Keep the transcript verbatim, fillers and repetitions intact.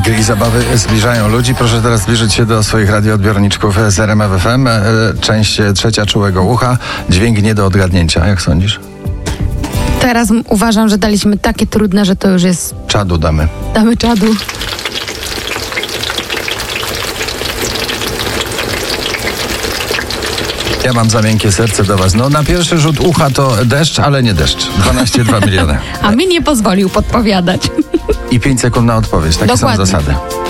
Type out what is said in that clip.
Gry i zabawy zbliżają ludzi. Proszę teraz zbliżyć się do swoich radioodbiorniczków z R M F F M. Część trzecia czułego ucha. Dźwięk nie do odgadnięcia. Jak sądzisz? Teraz uważam, że daliśmy takie trudne, że to już jest... Czadu damy. Damy czadu. Ja mam za miękkie serce do was. No na pierwszy rzut ucha to deszcz, ale nie deszcz. dwanaście przecinek dwa miliony. A mi nie pozwolił podpowiadać. I pięć sekund na odpowiedź. Takie Dokładnie. są zasady.